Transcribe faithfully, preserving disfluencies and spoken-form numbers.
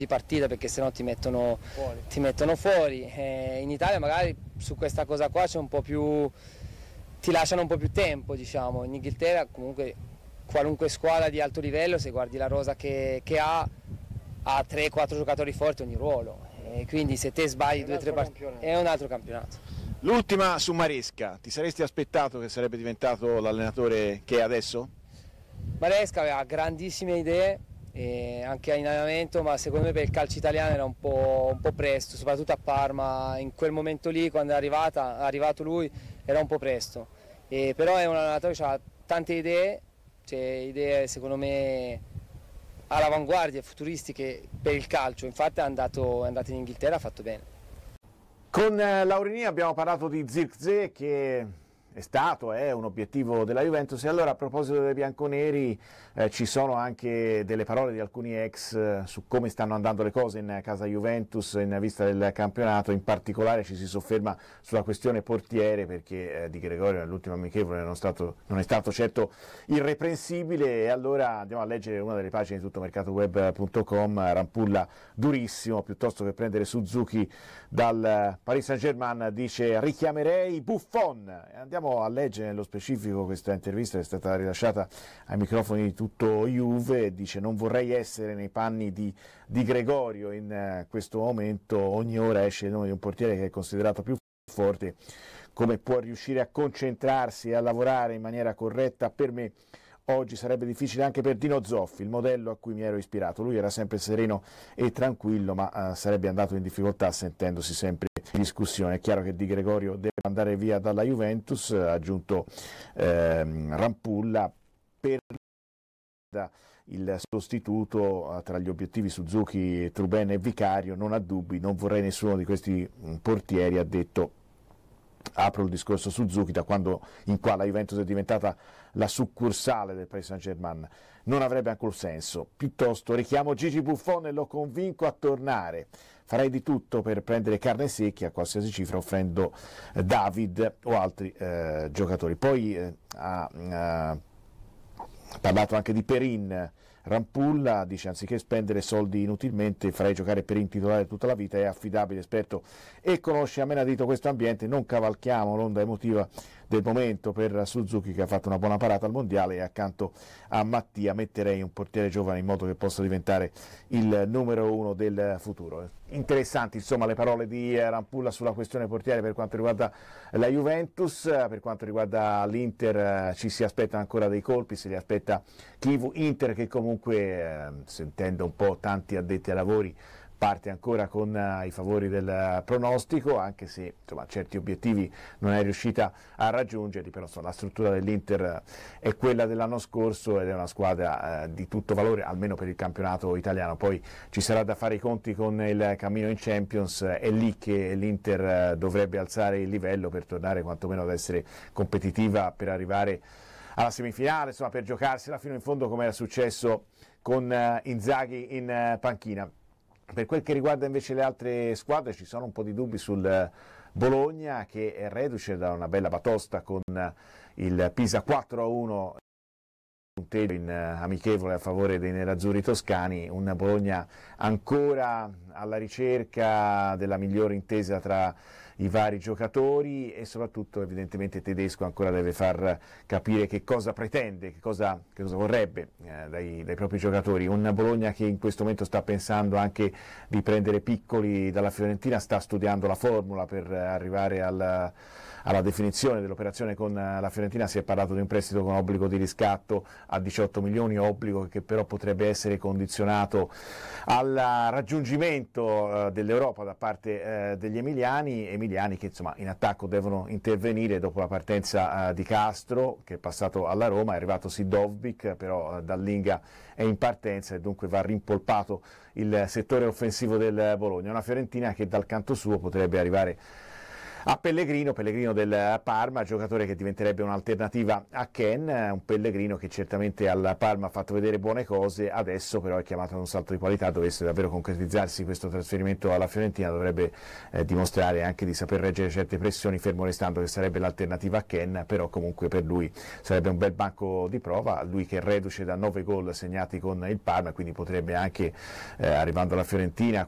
di partita, perché sennò ti mettono fuori. Ti mettono fuori. Eh, in Italia magari su questa cosa qua c'è un po' più, ti lasciano un po' più tempo, diciamo. In Inghilterra comunque qualunque squadra di alto livello, se guardi la rosa che, che ha, ha tre quattro giocatori forti ogni ruolo, e quindi se te sbagli due o tre partite è un altro campionato. L'ultima su Maresca, ti saresti aspettato che sarebbe diventato l'allenatore che è adesso? Maresca aveva grandissime idee, e anche in allenamento, ma secondo me per il calcio italiano era un po', un po' presto, soprattutto a Parma. In quel momento lì, quando è, arrivata, è arrivato lui, era un po' presto, e però è un allenatore che ha tante idee, cioè idee secondo me all'avanguardia, futuristiche per il calcio. Infatti è andato, è andato in Inghilterra, ha fatto bene. Con Laurini abbiamo parlato di Zirkzee, che è stato, è un obiettivo della Juventus, e allora a proposito dei bianconeri eh, ci sono anche delle parole di alcuni ex eh, su come stanno andando le cose in casa Juventus in vista del campionato. In particolare ci si sofferma sulla questione portiere, perché eh, Di Gregorio nell'ultimo amichevole non, stato, non è stato certo irreprensibile, e allora andiamo a leggere una delle pagine di tuttomercatoweb punto com. Rampulla durissimo, piuttosto che prendere Suzuki dal Paris Saint-Germain dice richiamerei Buffon. E andiamo a leggere nello specifico questa intervista che è stata rilasciata ai microfoni di Tutto Juve. Dice: non vorrei essere nei panni di Di Gregorio in uh, questo momento, ogni ora esce il nome di un portiere che è considerato più forte, come può riuscire a concentrarsi e a lavorare in maniera corretta? Per me oggi sarebbe difficile anche per Dino Zoffi, il modello a cui mi ero ispirato. Lui era sempre sereno e tranquillo, ma uh, sarebbe andato in difficoltà sentendosi sempre in discussione. È chiaro che Di Gregorio deve andare via dalla Juventus, ha aggiunto ehm, Rampulla. Per il sostituto tra gli obiettivi Suzuki, Truben e Vicario non ha dubbi, non vorrei nessuno di questi portieri, ha detto. Apro il discorso Suzuki: da quando in qua la Juventus è diventata la succursale del Paris Saint-Germain non avrebbe alcun senso. Piuttosto richiamo Gigi Buffon e lo convinco a tornare. Farei di tutto per prendere carne secchia a qualsiasi cifra, offrendo eh, David o altri eh, giocatori. Poi eh, ha, ha parlato anche di Perin. Rampulla dice: anziché spendere soldi inutilmente farei giocare Perin titolare tutta la vita, è affidabile, esperto e conosce a menadito questo ambiente. Non cavalchiamo l'onda emotiva del momento per Suzuki, che ha fatto una buona parata al mondiale, e accanto a Mattia metterei un portiere giovane in modo che possa diventare il numero uno del futuro. Interessanti insomma le parole di Rampulla sulla questione portiere per quanto riguarda la Juventus. Per quanto riguarda l'Inter ci si aspetta ancora dei colpi, se li aspetta Chivu. Inter che comunque, eh, sentendo un po' tanti addetti ai lavori, parte ancora con uh, i favori del uh, pronostico, anche se insomma certi obiettivi non è riuscita a raggiungerli. Però insomma, la struttura dell'Inter uh, è quella dell'anno scorso ed è una squadra uh, di tutto valore, almeno per il campionato italiano. Poi ci sarà da fare i conti con il cammino in Champions, uh, è lì che l'Inter uh, dovrebbe alzare il livello per tornare quantomeno ad essere competitiva, per arrivare alla semifinale, insomma per giocarsela fino in fondo, come era successo con uh, Inzaghi in uh, panchina. Per quel che riguarda invece le altre squadre ci sono un po' di dubbi sul Bologna, che è reduce da una bella batosta con il Pisa quattro a uno in amichevole a favore dei nerazzurri toscani. Un Bologna ancora alla ricerca della migliore intesa tra i vari giocatori, e soprattutto evidentemente Tedesco ancora deve far capire che cosa pretende, che cosa, che cosa vorrebbe eh, dai, dai propri giocatori. Un Bologna che in questo momento sta pensando anche di prendere piccoli dalla Fiorentina, sta studiando la formula per arrivare al alla definizione dell'operazione con la Fiorentina. Si è parlato di un prestito con obbligo di riscatto a diciotto milioni, obbligo che però potrebbe essere condizionato al raggiungimento eh, dell'Europa da parte eh, degli emiliani, emiliani che insomma in attacco devono intervenire dopo la partenza eh, di Castro, che è passato alla Roma. È arrivato Sidovbic, però eh, Dallinga è in partenza e dunque va rimpolpato il settore offensivo del Bologna. Una Fiorentina che dal canto suo potrebbe arrivare a Pellegrino, Pellegrino del Parma, giocatore che diventerebbe un'alternativa a Ken, un Pellegrino che certamente al Parma ha fatto vedere buone cose, adesso però è chiamato a un salto di qualità, dovesse davvero concretizzarsi questo trasferimento alla Fiorentina dovrebbe eh, dimostrare anche di saper reggere certe pressioni, fermo restando che sarebbe l'alternativa a Ken, però comunque per lui sarebbe un bel banco di prova, lui che è reduce da nove gol segnati con il Parma, quindi potrebbe anche eh, arrivando alla Fiorentina